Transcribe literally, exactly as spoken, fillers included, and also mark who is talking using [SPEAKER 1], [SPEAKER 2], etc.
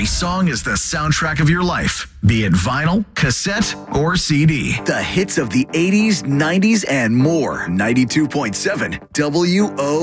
[SPEAKER 1] every song is the soundtrack of your life, be it vinyl, cassette, or C D. The hits of the eighties, nineties, and more. ninety-two point seven W O